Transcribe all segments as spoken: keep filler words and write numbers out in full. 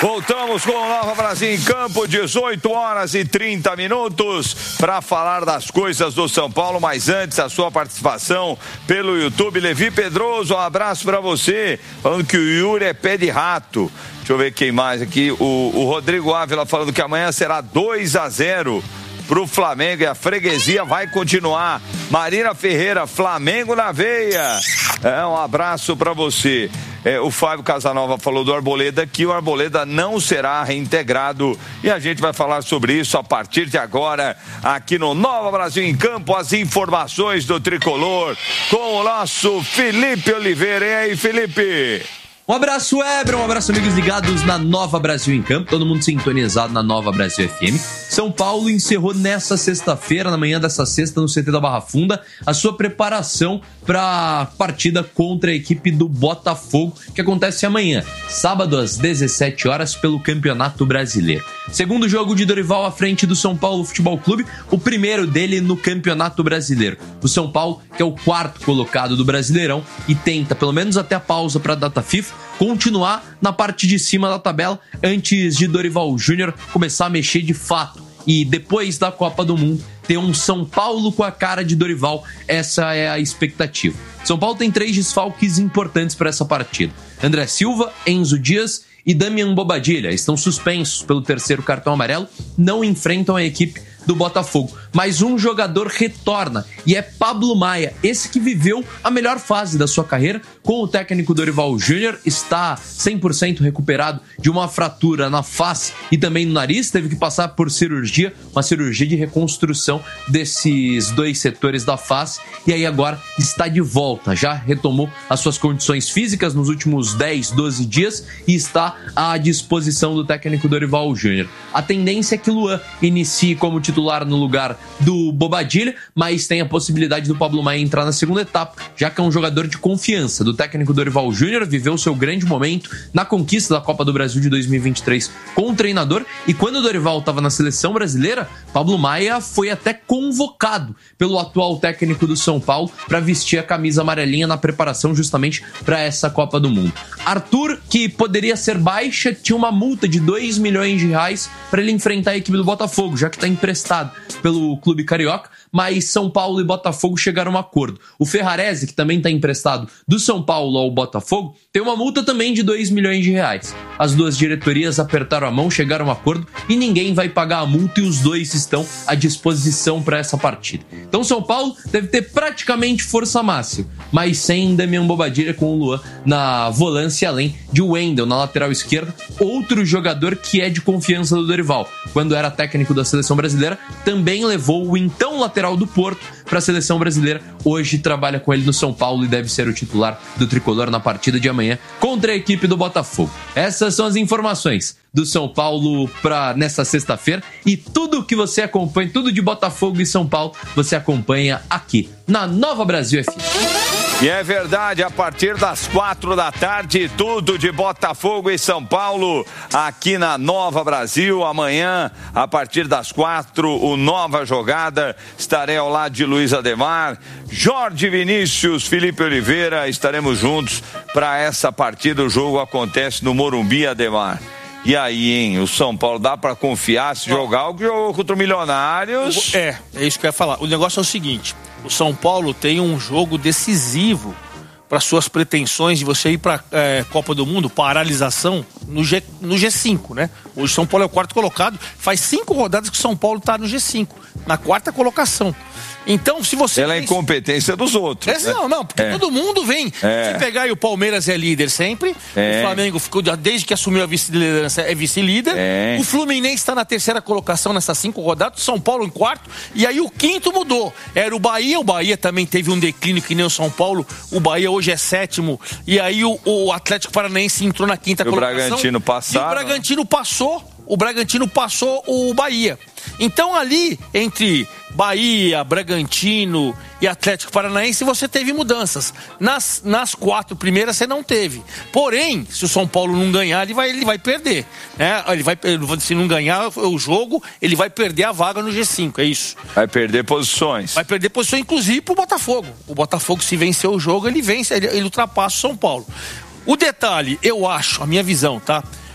Voltamos com o Nova Brasil em Campo, dezoito horas e trinta minutos, para falar das coisas do São Paulo, mas antes a sua participação pelo YouTube. Levi Pedroso, um abraço para você, falando que o Yuri é pé de rato. Deixa eu ver quem mais aqui, o, o Rodrigo Ávila falando que amanhã será dois a zero pro Flamengo e a freguesia vai continuar. Marina Ferreira, Flamengo na veia. É, um abraço para você. É, o Fábio Casanova falou do Arboleda, que o Arboleda não será reintegrado e a gente vai falar sobre isso a partir de agora aqui no Nova Brasil em Campo. As informações do Tricolor com o nosso Felipe Oliveira. E aí, Felipe? Um abraço, Ebra, um abraço, amigos ligados na Nova Brasil em Campo, todo mundo sintonizado na Nova Brasil F M. São Paulo encerrou nessa sexta-feira, na manhã dessa sexta, no C T da Barra Funda, a sua preparação para a partida contra a equipe do Botafogo, que acontece amanhã, sábado às dezessete horas, pelo Campeonato Brasileiro. Segundo jogo de Dorival à frente do São Paulo Futebol Clube, o primeiro dele no Campeonato Brasileiro. O São Paulo, que é o quarto colocado do Brasileirão e tenta, pelo menos até a pausa para a data FIFA, continuar na parte de cima da tabela antes de Dorival Júnior começar a mexer de fato. E depois da Copa do Mundo, ter um São Paulo com a cara de Dorival, essa é a expectativa. São Paulo tem três desfalques importantes para essa partida. André Silva, Enzo Dias e Damian Bobadilla estão suspensos pelo terceiro cartão amarelo, não enfrentam a equipe do Botafogo. Mas um jogador retorna e é Pablo Maia, esse que viveu a melhor fase da sua carreira com o técnico Dorival Júnior, está cem por cento recuperado de uma fratura na face e também no nariz, teve que passar por cirurgia, uma cirurgia de reconstrução desses dois setores da face, e aí agora está de volta, já retomou as suas condições físicas nos últimos dez, doze dias e está à disposição do técnico Dorival Júnior. A tendência é que Luan inicie como titular no lugar do Bobadilla, mas tem a possibilidade do Pablo Maia entrar na segunda etapa, já que é um jogador de confiança do técnico Dorival Júnior, viveu seu grande momento na conquista da Copa do Brasil de dois mil e vinte e três com o treinador, e quando o Dorival estava na seleção brasileira, Pablo Maia foi até convocado pelo atual técnico do São Paulo para vestir a camisa amarelinha na preparação justamente para essa Copa do Mundo. Arthur, que poderia ser baixa, tinha uma multa de dois milhões de reais para ele enfrentar a equipe do Botafogo, já que está emprestado pelo clube carioca, mas São Paulo e Botafogo chegaram a um acordo. O Ferrarese, que também está emprestado do São Paulo ao Botafogo, tem uma multa também de dois milhões de reais. As duas diretorias apertaram a mão, chegaram a um acordo e ninguém vai pagar a multa e os dois estão à disposição para essa partida. Então São Paulo deve ter praticamente força máxima, mas sem Damian Bobadilla, com o Luan na volância, além de Wendel na lateral esquerda, outro jogador que é de confiança do Dorival. Quando era técnico da seleção brasileira, também levou o então lateral do Porto para a seleção brasileira. Hoje trabalha com ele no São Paulo e deve ser o titular do tricolor na partida de amanhã contra a equipe do Botafogo. Essas são as informações do São Paulo para nesta sexta-feira, e tudo que você acompanha, tudo de Botafogo e São Paulo, você acompanha aqui na Nova Brasil F M. E é verdade, a partir das quatro da tarde, tudo de Botafogo e São Paulo aqui na Nova Brasil. Amanhã, a partir das quatro, o Nova Jogada. Estarei ao lado de Luiz Ademar, Jorge Vinícius, Felipe Oliveira. Estaremos juntos para essa partida. O jogo acontece no Morumbi, Ademar. E aí, hein? O São Paulo dá pra confiar se jogar o que jogou contra o Milionários? É, é isso que eu ia falar. O negócio é o seguinte: o São Paulo tem um jogo decisivo para suas pretensões de você ir para é, Copa do Mundo, paralisação no, G, no G cinco, né? Hoje o São Paulo é o quarto colocado, faz cinco rodadas que o São Paulo tá no G cinco, na quarta colocação. Então, se você... Ela é incompetência dos outros. É, né? Não, não, porque é. todo mundo vem. É. Se pegar aí, o Palmeiras é líder sempre. É. O Flamengo ficou, desde que assumiu a vice-liderança, é vice-líder. É. O Fluminense está na terceira colocação nessas cinco rodadas. São Paulo em quarto. E aí o quinto mudou. Era o Bahia. O Bahia também teve um declínio que nem o São Paulo. O Bahia hoje é sétimo. E aí o, o Atlético Paranaense entrou na quinta e colocação. O Bragantino passou. E o Bragantino passou. O Bragantino passou o Bahia. Então ali, entre Bahia, Bragantino e Atlético Paranaense, você teve mudanças. Nas, nas quatro primeiras você não teve. Porém, se o São Paulo não ganhar, ele vai, ele vai perder. Né? Ele vai, se não ganhar o jogo, ele vai perder a vaga no G cinco, é isso. Vai perder posições. Vai perder posições, inclusive, pro Botafogo. O Botafogo, se vencer o jogo, ele vence, ele, ele ultrapassa o São Paulo. O detalhe, eu acho, a minha visão, tá?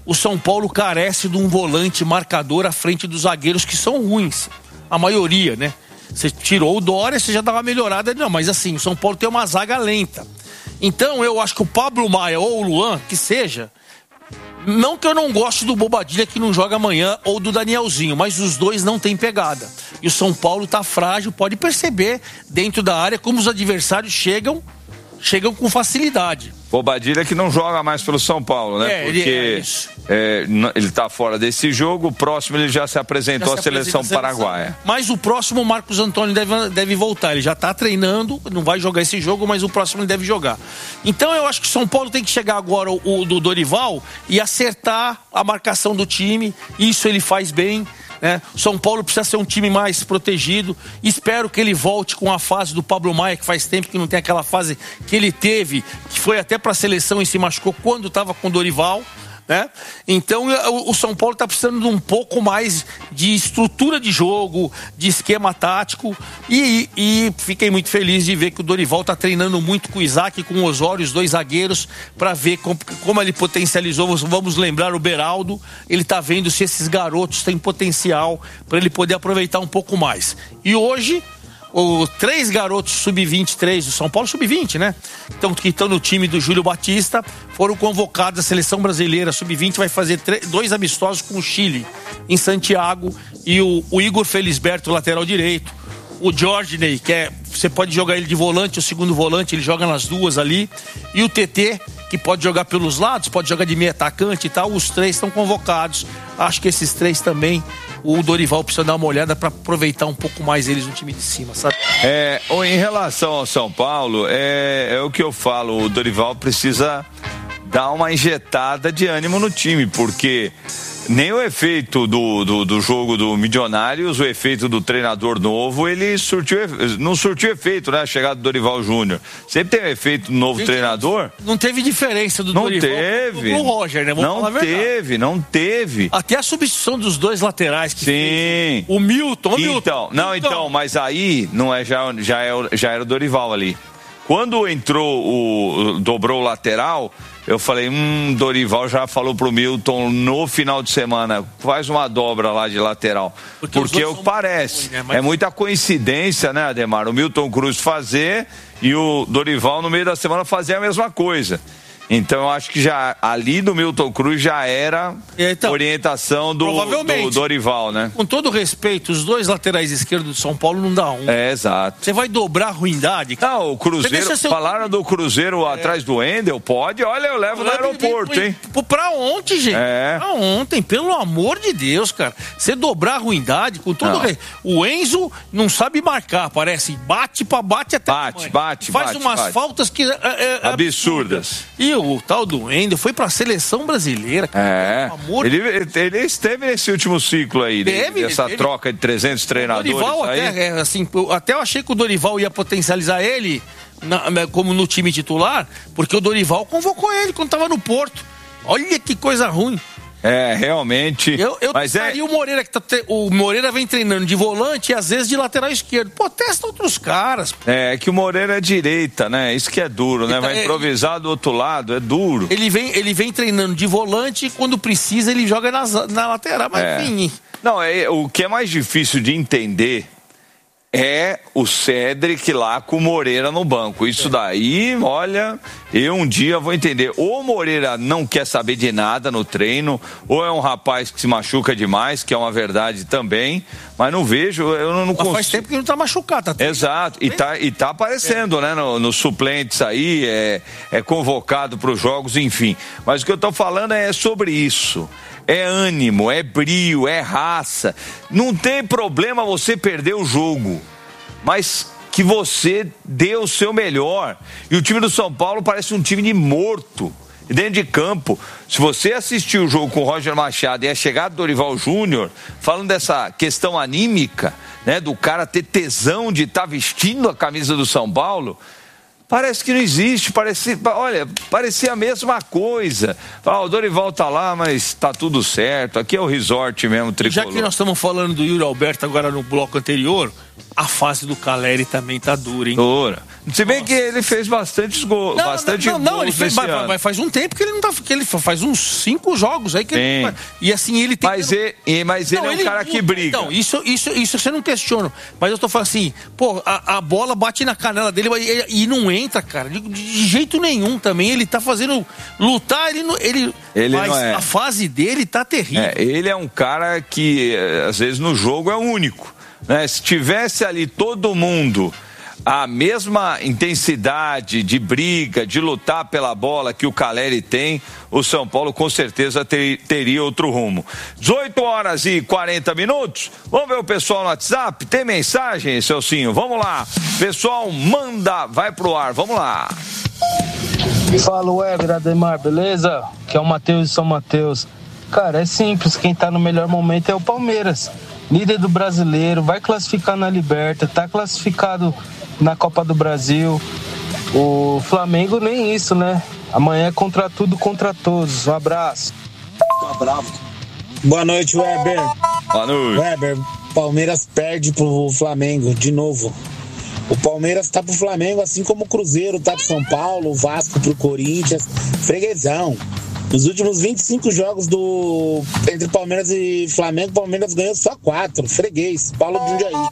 o São Paulo carece de um volante marcador à frente dos zagueiros que são ruins. A maioria, né? Você tirou o Dória, você já dá uma melhorada. Não, mas assim, o São Paulo tem uma zaga lenta. Então eu acho que o Pablo Maia ou o Luan, que seja... Não que eu não goste do Bobadilha que não joga amanhã ou do Danielzinho, mas os dois não têm pegada. E o São Paulo tá frágil, pode perceber dentro da área como os adversários chegam, chegam com facilidade. Bobadilha que não joga mais pelo São Paulo, né? É, Porque ele, é é, ele tá fora desse jogo, o próximo ele já se apresentou à seleção paraguaia. Mas o próximo o Marcos Antônio deve, deve voltar, ele já tá treinando, não vai jogar esse jogo, mas o próximo ele deve jogar. Então eu acho que o São Paulo tem que chegar agora o, o do Dorival e acertar a marcação do time, isso ele faz bem. Né? O São Paulo precisa ser um time mais protegido. Espero que ele volte com a fase do Pablo Maia, que faz tempo que não tem aquela fase que ele teve, que foi até para a seleção e se machucou quando estava com o Dorival. Né? Então o São Paulo está precisando de um pouco mais de estrutura de jogo, de esquema tático, e, e fiquei muito feliz de ver que o Dorival está treinando muito com o Isaac, com o Osório, os dois zagueiros, para ver como, como ele potencializou. Vamos lembrar o Beraldo, ele está vendo se esses garotos têm potencial para ele poder aproveitar um pouco mais. E hoje os três garotos sub vinte e três do São Paulo, sub vinte, né? Então, que estão no time do Júlio Batista, foram convocados. A seleção brasileira sub vinte vai fazer três, dois amistosos com o Chile, em Santiago. E o, o Igor Felisberto, lateral direito. O Jorginei, que é, você pode jogar ele de volante, o segundo volante, ele joga nas duas ali. E o T T, que pode jogar pelos lados, pode jogar de meio atacante e tal. Os três estão convocados. Acho que esses três também, o Dorival precisa dar uma olhada para aproveitar um pouco mais eles no time de cima, sabe? É, em relação ao São Paulo, é, é o que eu falo, o Dorival precisa dar uma injetada de ânimo no time, porque nem o efeito do, do, do jogo do Milionários, o efeito do treinador novo, ele surtiu, não surtiu efeito, né? A chegada do Dorival Júnior. Sempre tem o efeito do novo Gente, treinador. Não teve diferença do não Dorival teve. pro Roger, né? Vamos não falar a teve, não teve. Até a substituição dos dois laterais que Sim. fez. O Milton, o então, Milton. Não, então, então, mas aí não é, já, já, é, já era o Dorival ali. Quando entrou o. dobrou o lateral, eu falei, hum, Dorival já falou pro Milton no final de semana, faz uma dobra lá de lateral. Porque, porque é o que parece. Ruim, né? Mas... É muita coincidência, né, Ademar? O Milton Cruz fazer e o Dorival no meio da semana fazer a mesma coisa. Então eu acho que já ali do Milton Cruz já era então, orientação do, do Dorival, né? Com todo respeito, os dois laterais esquerdos do São Paulo não dá um. É, exato. Você vai dobrar a ruindade? Não, o Cruzeiro, seu... falaram do Cruzeiro é. atrás do Wendel, pode? Olha, eu levo no aeroporto, hein? Pra ontem, gente. É. Pra ontem, pelo amor de Deus, cara. Você dobrar a ruindade, com todo respeito. O Enzo não sabe marcar, parece. Bate pra bate até. Bate, bate, Faz bate, umas bate. faltas que... É, é, absurdas. E o tal do Wendel foi pra seleção brasileira. É. Amor... Ele, ele esteve nesse último ciclo aí, teve, essa ele... troca de trezentos treinadores. Dorival aí. Até, é, assim, até eu achei que o Dorival ia potencializar ele na, como no time titular, porque o Dorival convocou ele quando tava no Porto. Olha que coisa ruim. É, realmente. Eu, eu mas é... o Moreira, que tá te... o Moreira vem treinando de volante e às vezes de lateral esquerdo. Pô, testa outros caras. É, que o Moreira é direita, né? Isso que é duro, né? Vai improvisar do outro lado, é duro. Ele vem, ele vem treinando de volante e quando precisa ele joga nas, na lateral, mas é. enfim. Não, é, o que é mais difícil de entender é o Cédric lá com o Moreira no banco. Isso daí, olha, eu um dia vou entender. Ou o Moreira não quer saber de nada no treino, ou é um rapaz que se machuca demais, que é uma verdade também, mas não vejo, eu não, não consigo. Faz tempo que não tá machucado. Tá Exato, e tá, e tá aparecendo, é. né, nos no suplentes aí, é, é convocado para os jogos, enfim. Mas o que eu tô falando é sobre isso. É ânimo, é brio, é raça. Não tem problema você perder o jogo, mas que você dê o seu melhor. E o time do São Paulo parece um time de morto dentro de campo. Se você assistir o jogo com o Roger Machado e a chegada do Dorival Júnior, falando dessa questão anímica, né, do cara ter tesão de estar tá vestindo a camisa do São Paulo, parece que não existe, parece, olha, parecia a mesma coisa. Ah, o Dorival tá lá, mas tá tudo certo, aqui é o resort mesmo, tricolor. Já que nós estamos falando do Yuri Alberto agora no bloco anterior, a fase do Caleri também tá dura, hein? Dura. Se bem Nossa. que ele fez bastante gols, não, bastante não, não, gols ele fez, mas, mas faz um tempo que ele não tá, que ele faz uns cinco jogos aí que ele, e assim ele tem. Mas, que... ele, mas não, ele é um ele, cara que briga. Então, isso, isso, isso você não questiona. Mas eu tô falando assim, pô, a, a bola bate na canela dele e, e não entra, cara, de, de jeito nenhum também. Ele tá fazendo lutar, ele não, ele, ele mas não é. A fase dele tá terrível. É, ele é um cara que às vezes no jogo é o único, né? Se tivesse ali todo mundo a mesma intensidade de briga, de lutar pela bola que o Caleri tem, o São Paulo com certeza ter, teria outro rumo. dezoito horas e quarenta minutos. Vamos ver o pessoal no WhatsApp? Tem mensagem, Celcinho? Vamos lá. Pessoal, manda, vai pro ar. Vamos lá. Fala, Weber, Ademar, beleza? Que é o Matheus de São Mateus. Cara, é simples. Quem tá no melhor momento é o Palmeiras. Líder do Brasileiro, vai classificar na Liberta, tá classificado na Copa do Brasil. O Flamengo nem isso, né? Amanhã é contra tudo, contra todos. Um abraço. Tá bravo. Boa noite, Weber. Boa noite. Weber, Palmeiras perde pro Flamengo de novo. O Palmeiras tá pro Flamengo, assim como o Cruzeiro tá pro São Paulo, o Vasco pro Corinthians. Freguesão. Nos últimos vinte e cinco jogos do entre Palmeiras e Flamengo, o Palmeiras ganhou só quatro. Freguês, Paulo de Jundiaí.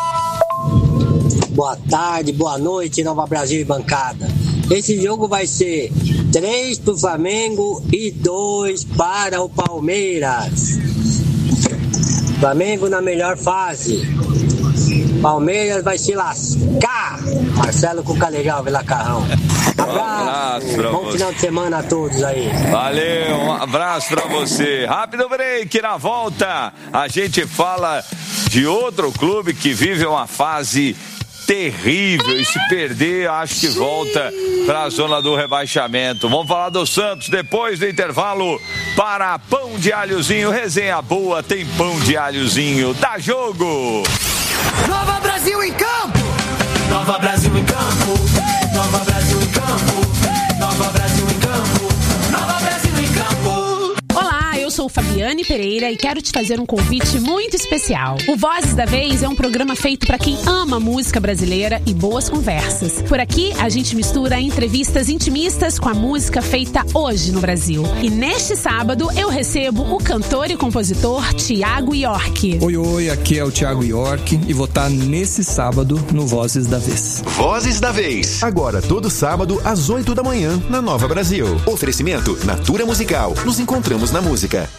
Boa tarde, boa noite, Nova Brasil e bancada. Esse jogo vai ser três pro Flamengo e dois para o Palmeiras. Flamengo na melhor fase. Palmeiras vai se lascar. Marcelo Cuca Legal, Vila Carrão. Abraço. Um bom final de semana a todos aí. Valeu, um abraço pra você. Rápido break, na volta a gente fala de outro clube que vive uma fase terrível e se perder, acho que volta para a zona do rebaixamento. Vamos falar do Santos depois do intervalo para Pão de Alhozinho. Resenha boa, tem Pão de Alhozinho. Dá jogo! Nova Brasil em campo! Nova Brasil em campo! Nova Brasil em campo! Nova Brasil em campo! Nova Brasil em campo! Olá, eu sou Fabiane Pereira e quero te fazer um convite muito especial. O Vozes da Vez é um programa feito para quem ama música brasileira e boas conversas. Por aqui, a gente mistura entrevistas intimistas com a música feita hoje no Brasil. E neste sábado, eu recebo o cantor e compositor Thiago York. Oi, oi, aqui é o Thiago York e vou estar nesse sábado no Vozes da Vez. Vozes da Vez. Agora, todo sábado, às oito da manhã, na Nova Brasil. Oferecimento Natura Musical. Nos encontramos na música.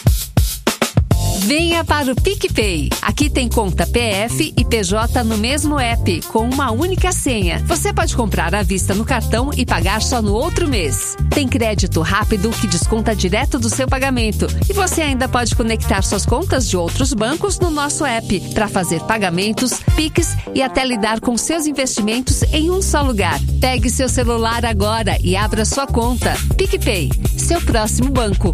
Venha para o PicPay. Aqui tem conta P F e P J no mesmo app, com uma única senha. Você pode comprar à vista no cartão e pagar só no outro mês. Tem crédito rápido que desconta direto do seu pagamento. E você ainda pode conectar suas contas de outros bancos no nosso app para fazer pagamentos, Pix e até lidar com seus investimentos em um só lugar. Pegue seu celular agora e abra sua conta. PicPay, seu próximo banco.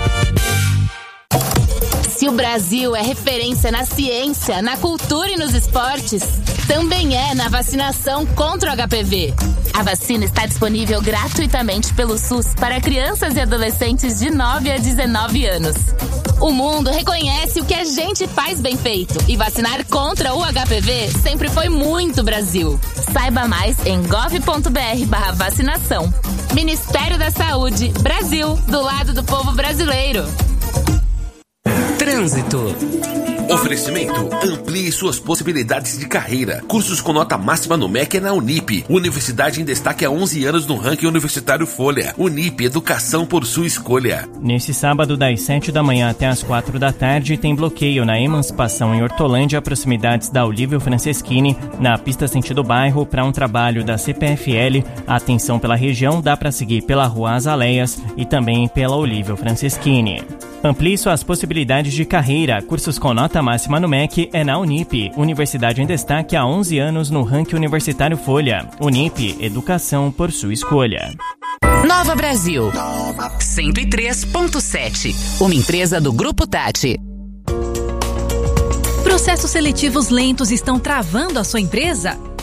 Se o Brasil é referência na ciência, na cultura e nos esportes, também é na vacinação contra o H P V. A vacina está disponível gratuitamente pelo SUS para crianças e adolescentes de nove a dezenove anos. O mundo reconhece o que a gente faz bem feito e vacinar contra o H P V sempre foi muito Brasil. Saiba mais em gov.br barra vacinação. Ministério da Saúde, Brasil, do lado do povo brasileiro. Trânsito. Oferecimento: amplie suas possibilidades de carreira. Cursos com nota máxima no M E C é na Unip. Universidade em destaque há onze anos no ranking universitário Folha. Unip, educação por sua escolha. Nesse sábado, das sete da manhã até as quatro da tarde, tem bloqueio na Emancipação em Hortolândia, proximidades da Olívio Franceschini, na pista sentido bairro, para um trabalho da C P F L. A atenção pela região dá para seguir pela Rua Azaleias e também pela Olívio Franceschini. Amplie suas possibilidades de carreira. Cursos com nota máxima no M E C é na Unip. Universidade em destaque há onze anos no ranking universitário Folha. Unip, educação por sua escolha. Nova Brasil, cento e três ponto sete. Uma empresa do Grupo Tati. Processos seletivos lentos estão travando a sua empresa?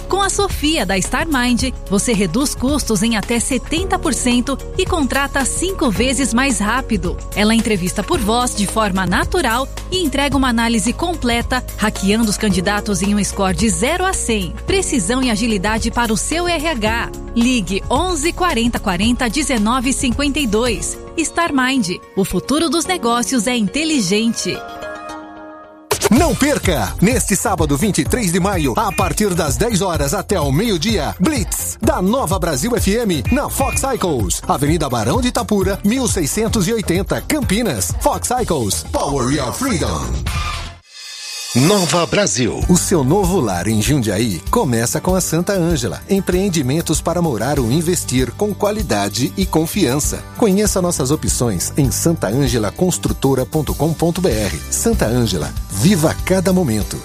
Com a Sofia da Star Mind, você reduz custos em até setenta por cento e contrata cinco vezes mais rápido. Ela entrevista por voz de forma natural e entrega uma análise completa, hackeando os candidatos em um score de zero a cem. Precisão e agilidade para o seu R H. Ligue onze quarenta quarenta dezenove cinquenta e dois. Star Mind, o futuro dos negócios é inteligente. Não perca! Neste sábado, vinte e três de maio, a partir das dez horas até o meio-dia, Blitz, da Nova Brasil F M, na Fox Cycles, Avenida Barão de Itapura, mil seiscentos e oitenta, Campinas. Fox Cycles, Power Your Freedom. Nova Brasil. O seu novo lar em Jundiaí começa com a Santa Ângela. Empreendimentos para morar ou investir com qualidade e confiança. Conheça nossas opções em santa ângela construtora ponto com ponto b r. Santa Ângela, viva cada momento.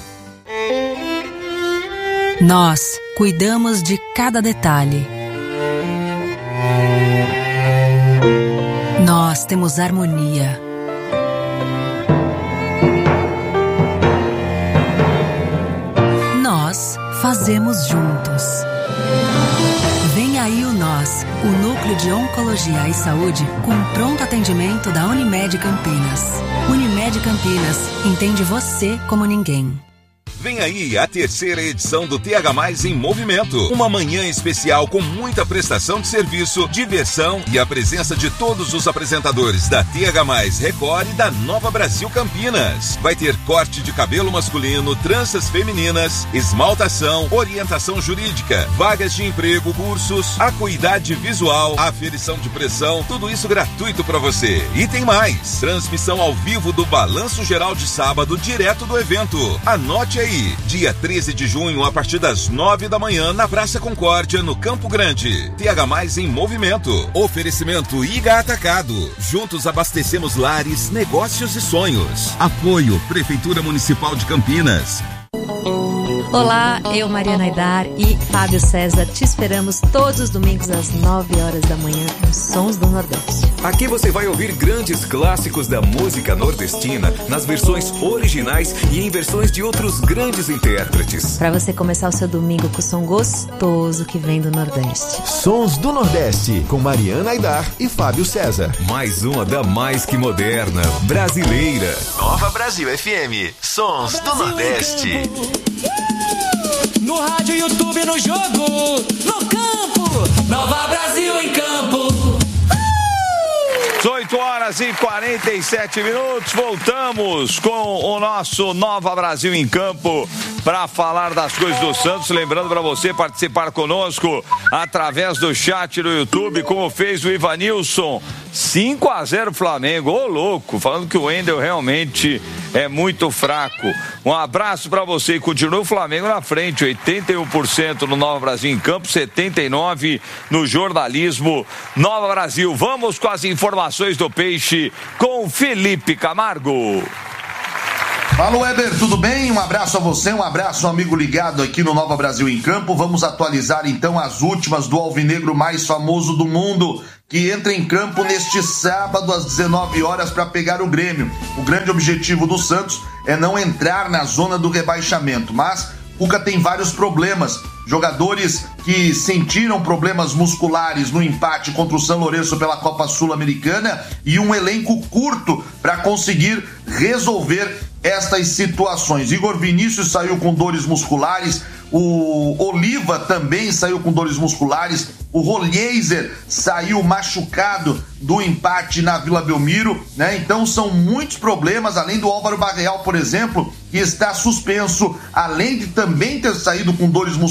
Nós cuidamos de cada detalhe. Nós temos harmonia. Nós fazemos juntos. Vem aí o Nós, o Núcleo de Oncologia e Saúde com pronto atendimento da Unimed Campinas. Unimed Campinas, entende você como ninguém. Vem aí a terceira edição do T H Mais em Movimento. Uma manhã especial com muita prestação de serviço, diversão e a presença de todos os apresentadores da T H Mais Record e da Nova Brasil Campinas. Vai ter corte de cabelo masculino, tranças femininas, esmaltação, orientação jurídica, vagas de emprego, cursos, acuidade visual, aferição de pressão, tudo isso gratuito para você. E tem mais, transmissão ao vivo do Balanço Geral de sábado, direto do evento. Anote aí. Dia treze de junho, a partir das nove da manhã, na Praça Concórdia, no Campo Grande. T H Mais em Movimento. Oferecimento I G A Atacado. Juntos abastecemos lares, negócios e sonhos. Apoio Prefeitura Municipal de Campinas. Olá, eu, Mariana Aidar e Fábio César, te esperamos todos os domingos às nove horas da manhã nos Sons do Nordeste. Aqui você vai ouvir grandes clássicos da música nordestina nas versões originais e em versões de outros grandes intérpretes. Para você começar o seu domingo com o som gostoso que vem do Nordeste. Sons do Nordeste, com Mariana Aidar e Fábio César. Mais uma da mais que moderna, brasileira. Nova Brasil F M, Sons do Nordeste. No rádio, YouTube, no jogo, no campo, Nova Brasil em campo. oito horas e quarenta e sete minutos, voltamos com o nosso Nova Brasil em Campo para falar das coisas do Santos. Lembrando para você participar conosco através do chat do YouTube, como fez o Ivanilson. cinco a zero Flamengo, ô louco, falando que o Wendel realmente é muito fraco. Um abraço para você e continua o Flamengo na frente, oitenta e um por cento no Nova Brasil em Campo, setenta e nove por cento no jornalismo Nova Brasil. Vamos com as informações do Peixe com Felipe Camargo. Fala, Weber, tudo bem? Um abraço a você, um abraço ao amigo ligado aqui no Nova Brasil em Campo. Vamos atualizar então as últimas do alvinegro mais famoso do mundo, que entra em campo neste sábado às dezenove horas para pegar o Grêmio. O grande objetivo do Santos é não entrar na zona do rebaixamento, mas Cuca tem vários problemas. Jogadores que sentiram problemas musculares no empate contra o São Lourenço pela Copa Sul-Americana e um elenco curto para conseguir resolver estas situações. Igor Vinícius saiu com dores musculares, o Oliva também saiu com dores musculares, o Rolheiser saiu machucado do empate na Vila Belmiro, né? Então são muitos problemas, além do Álvaro Barreal, por exemplo, que está suspenso, além de também ter saído com dores musculares